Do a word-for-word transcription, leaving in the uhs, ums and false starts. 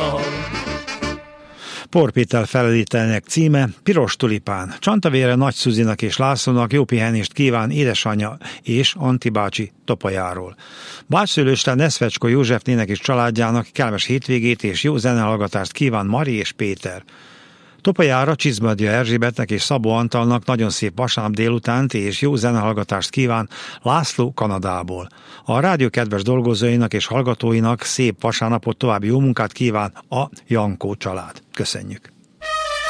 van. Por Péter felelítelnek címe Piros tulipán. Csantavére Nagy Szuzinak és Lászlónak jó pihenést kíván édesanyja és Anti bácsi Topajáról. Bácsszülősten Neszfecskó Józsefnének és családjának kellemes hétvégét és jó zenehallgatást kíván Mari és Péter. Topajára Csizmadia Erzsébetnek és Szabó Antalnak nagyon szép vasárnap délutánt és jó zenehallgatást kíván László Kanadából. A rádió kedves dolgozóinak és hallgatóinak szép vasárnapot, további jó munkát kíván a Jankó család. Köszönjük!